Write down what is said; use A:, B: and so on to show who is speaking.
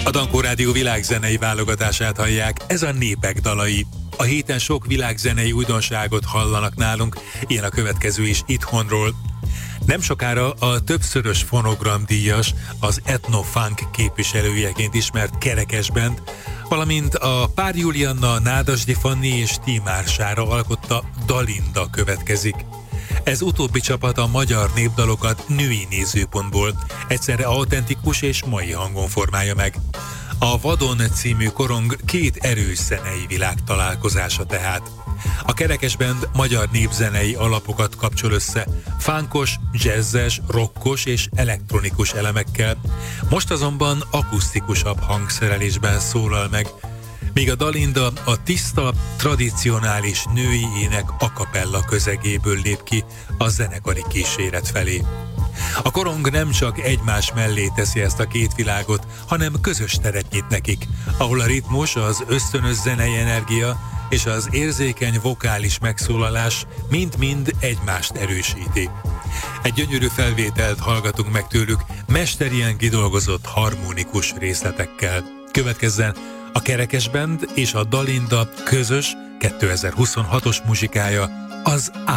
A: A Dankó Rádió világzenei válogatását hallják, ez a Népek dalai. A héten sok világzenei újdonságot hallanak nálunk, ilyen a következő is itthonról. Nem sokára a többszörös fonogramdíjas, az etnofunk képviselőjeként ismert Kerekes Band, valamint a Pár Julianna, Nádasdy Fanni és Tímár Sára alkotta Dalinda következik. Ez utóbbi csapat a magyar népdalokat női nézőpontból egyszerre autentikus és mai hangon formálja meg. A Vadon című korong két erős zenei világ találkozása tehát. A Kerekes Band magyar népzenei alapokat kapcsol össze, funkos, jazzes, rockos és elektronikus elemekkel, most azonban akusztikusabb hangszerelésben szólal meg, míg a Dalinda a tiszta, tradicionális női ének a cappella közegéből lép ki a zenekari kíséret felé. A korong nem csak egymás mellé teszi ezt a két világot, hanem közös teret nyit nekik, ahol a ritmus, az ösztönös zenei energia és az érzékeny vokális megszólalás mind-mind egymást erősíti. Egy gyönyörű felvételt hallgatunk meg tőlük, mesterien kidolgozott harmonikus részletekkel. Következzen a Kerekes Band és a Dalinda közös 2026-os muzsikája, az